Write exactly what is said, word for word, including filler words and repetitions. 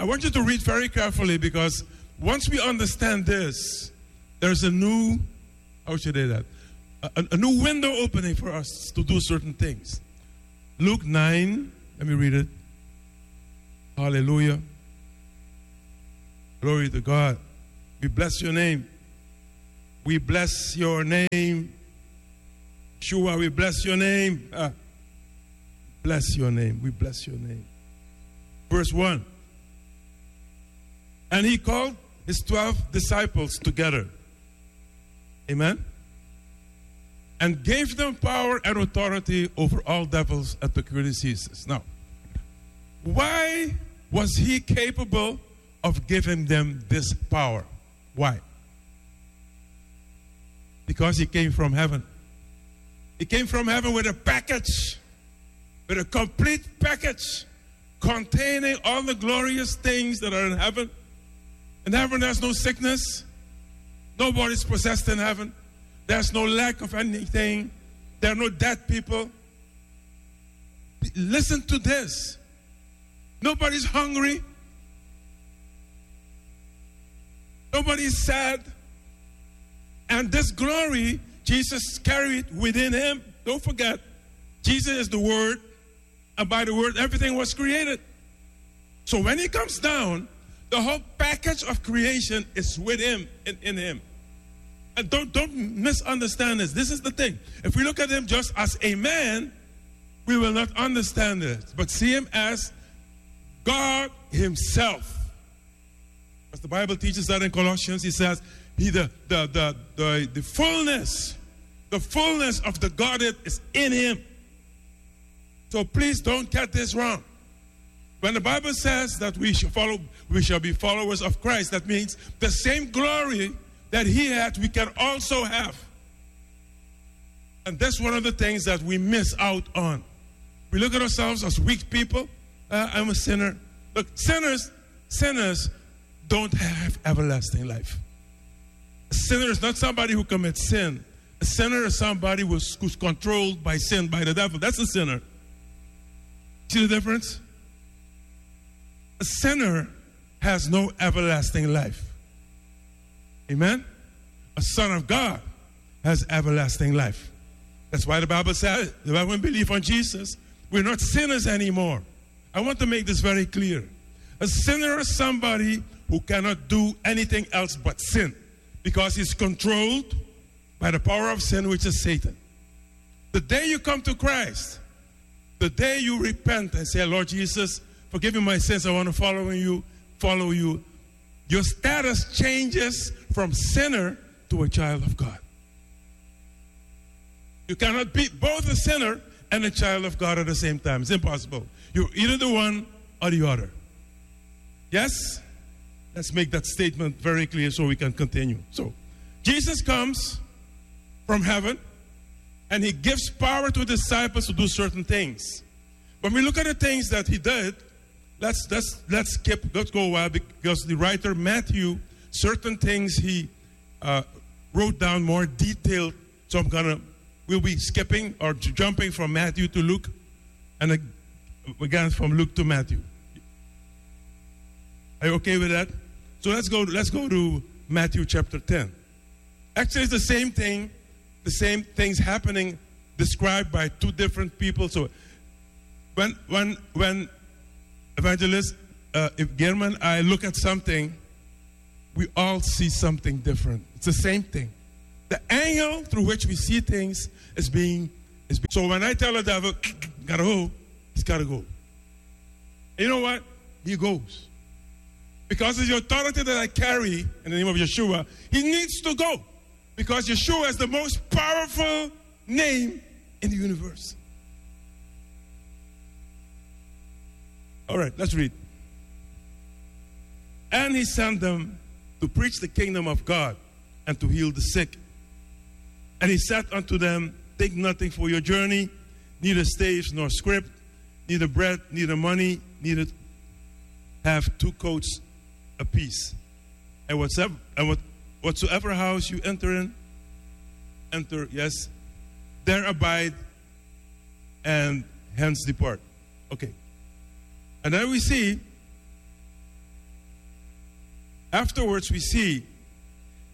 want you to read very carefully, because once we understand this, there's a new, how should I say that? A, a new window opening for us to do certain things. Luke nine, let me read it. Hallelujah. Glory to God. We bless your name. We bless your name. Yeshua, we bless your name. Ah. Bless your name. We bless your name. Verse one. And he called his twelve disciples together. Amen. And gave them power and authority over all devils and to cure diseases. Now, why was he capable of giving them this power? Why? Because he came from heaven. He came from heaven with a package, with a complete package containing all the glorious things that are in heaven. In heaven, there's no sickness. Nobody's possessed in heaven. There's no lack of anything. There are no dead people. Listen to this. Nobody's hungry. Nobody's sad. And this glory, Jesus carried within him. Don't forget, Jesus is the Word. And by the Word, everything was created. So when he comes down, the whole package of creation is with him, in, in him. And don't, don't misunderstand this. This is the thing. If we look at him just as a man, we will not understand it. But see him as God himself. As the Bible teaches that in Colossians, he says, he the, the, the, the, the fullness, the fullness of the Godhead is in him. So please don't get this wrong. When the Bible says that we shall follow, we shall be followers of Christ, that means the same glory that he had, we can also have. And that's one of the things that we miss out on. We look at ourselves as weak people. Uh, I'm a sinner. Look, sinners, sinners don't have everlasting life. A sinner is not somebody who commits sin. A sinner is somebody who's, who's controlled by sin, by the devil. That's a sinner. See the difference? A sinner has no everlasting life. Amen? A son of God has everlasting life. That's why the Bible says, when we believe on Jesus, we're not sinners anymore. I want to make this very clear. A sinner is somebody who cannot do anything else but sin, because he's controlled by the power of sin, which is Satan. The day you come to Christ, the day you repent and say, Lord Jesus, forgive me my sins, I want to follow you, follow you, your status changes from sinner to a child of God. You cannot be both a sinner and a child of God at the same time. It's impossible. You're either the one or the other. Yes? Let's make that statement very clear so we can continue. So, Jesus comes from heaven and he gives power to disciples to do certain things. When we look at the things that he did, let's let's let's skip, let's go a while, because the writer Matthew, certain things he uh, wrote down more detailed. So I'm gonna, we'll be skipping or jumping from Matthew to Luke, and again from Luke to Matthew. Are you okay with that? So let's go. Let's go to Matthew chapter ten. Actually, it's the same thing, the same things happening, described by two different people. So when when when evangelist, uh, if German, I look at something, we all see something different. It's the same thing. The angle through which we see things is being, is being. So when I tell the devil, gotta go, he's gotta go. You know what? He goes. Because of the authority that I carry in the name of Yeshua, he needs to go. Because Yeshua is the most powerful name in the universe. All right, let's read. And he sent them to preach the kingdom of God and to heal the sick. And he said unto them, take nothing for your journey, neither staves nor scrip, neither bread, neither money, neither have two coats apiece. And whatsoever, and what, whatsoever house you enter in, enter, yes, there abide, and hence depart. Okay. And then we see Afterwards, we see